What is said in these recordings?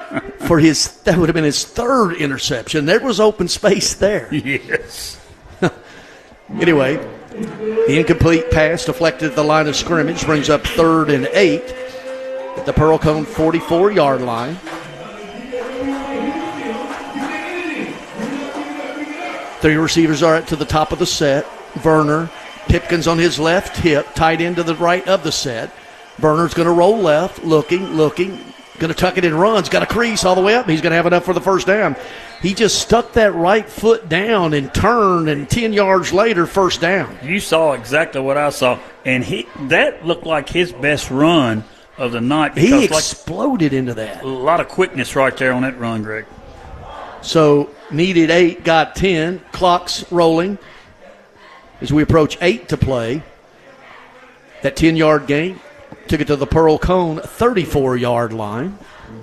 that would have been his third interception. There was open space there. Yes. Anyway, the incomplete pass deflected at the line of scrimmage brings up 3rd and 8 at the Pearl-Cohn 44-yard line. Three receivers are to the top of the set. Verner, Pipkins on his left hip, tight end to the right of the set. Verner's going to roll left, looking, going to tuck it in runs, got a crease all the way up. He's going to have enough for the first down. He just stuck that right foot down and turned, and 10 yards later, first down. You saw exactly what I saw, and that looked like his best run of the night. He exploded into that. A lot of quickness right there on that run, Greg. So needed 8, got 10. Clock's rolling as we approach 8 to play. That 10-yard gain took it to the Pearl-Cohn 34-yard line.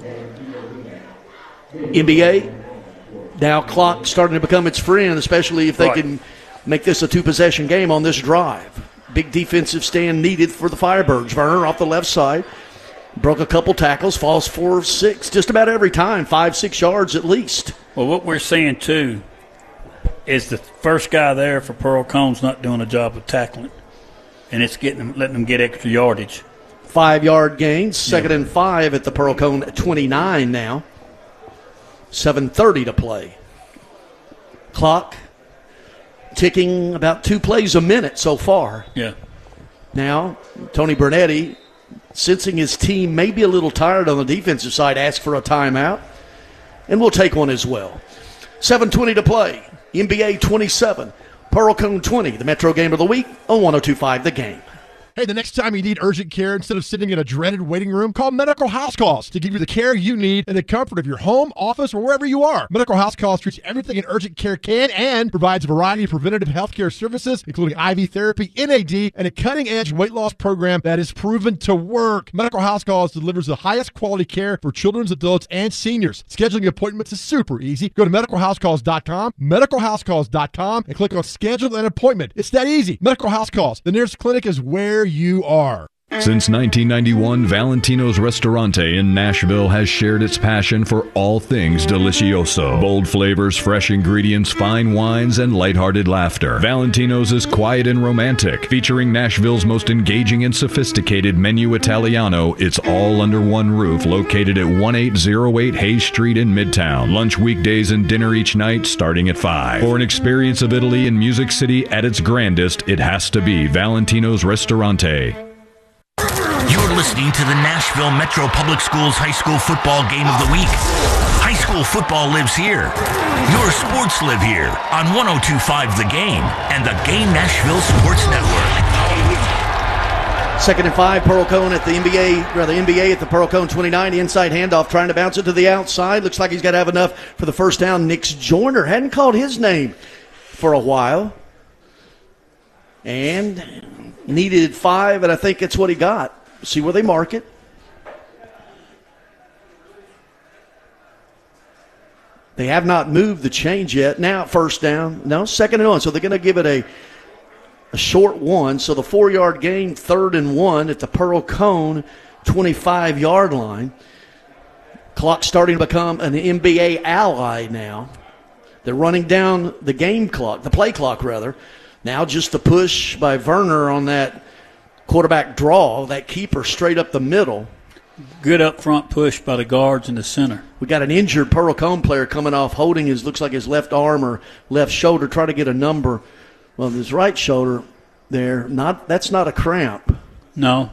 NBA, now clock starting to become its friend, especially if they can make this a two-possession game on this drive. Big defensive stand needed for the Firebirds. Verner off the left side. Broke a couple tackles, falls 4 of 6 just about every time, 5-6 yards at least. Well, what we're seeing, too, is the first guy there for Pearl-Cohn's not doing a job of tackling, and it's letting them get extra yardage. 5-yard gain, 2nd and 5 at the Pearl-Cohn 29 now. 7:30 to play. Clock ticking about 2 plays a minute so far. Yeah. Now, Tony Bernetti, sensing his team may be a little tired on the defensive side, asks for a timeout, and we'll take one as well. 7:20 to play. NBA 27, Pearl-Cohn 20, the Metro Game of the Week on 102.5 The Game. Hey, the next time you need urgent care, instead of sitting in a dreaded waiting room, call Medical House Calls to give you the care you need in the comfort of your home, office, or wherever you are. Medical House Calls treats everything an urgent care can and provides a variety of preventative health care services, including IV therapy, NAD, and a cutting-edge weight loss program that is proven to work. Medical House Calls delivers the highest quality care for children, adults, and seniors. Scheduling appointments is super easy. Go to medicalhousecalls.com, medicalhousecalls.com, and click on Schedule an Appointment. It's that easy. Medical House Calls. The nearest clinic is where you are. Since 1991, Valentino's Ristorante in Nashville has shared its passion for all things delicioso. Bold flavors, fresh ingredients, fine wines, and lighthearted laughter. Valentino's is quiet and romantic, featuring Nashville's most engaging and sophisticated menu Italiano. It's all under one roof, located at 1808 Hayes Street in Midtown. Lunch weekdays and dinner each night starting at 5. For an experience of Italy in Music City at its grandest, it has to be Valentino's Ristorante. You're listening to the Nashville Metro Public Schools High School Football Game of the Week. High school football lives here. Your sports live here on 102.5 The Game and the Game Nashville Sports Network. 2nd and 5, Pearl-Cohn at the NBA at the Pearl-Cohn 29. Inside handoff, trying to bounce it to the outside. Looks like he's got to have enough for the first down. Nix Joyner hadn't called his name for a while. And needed 5, and I think it's what he got. See where they mark it. They have not moved the change yet. Now first down. No, 2nd and 1. So they're going to give it a short one. So the 4-yard gain, 3rd and 1 at the Pearl-Cohn 25-yard line. Clock starting to become an NBA ally now. They're running down the game clock, the play clock rather. Now just the push by Verner on that quarterback draw, that keeper straight up the middle. Good up front push by the guards in the center. We got an injured Pearl-Cohn player coming off, holding looks like his left arm or left shoulder, trying to get a number. Well, his right shoulder there, that's not a cramp. No.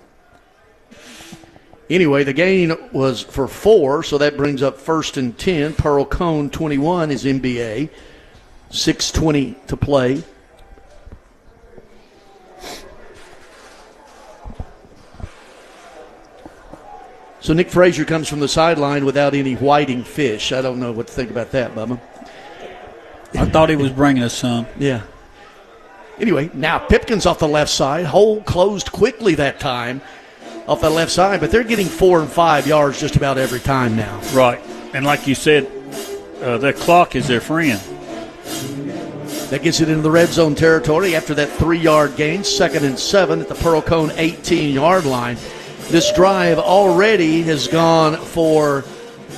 Anyway, the gain was for 4, so that brings up 1st and 10. Pearl-Cohn 21 is NBA. 6:20 to play. So Nick Frazier comes from the sideline without any whiting fish. I don't know what to think about that, Bubba. I thought he was bringing us some. Yeah. Anyway, now Pipkins off the left side. Hole closed quickly that time off the left side, but they're getting 4 and 5 yards just about every time now. Right. And like you said, their clock is their friend. That gets it into the red zone territory after that 3-yard gain. 2nd and 7 at the Pearl-Cohn 18-yard line. This drive already has gone for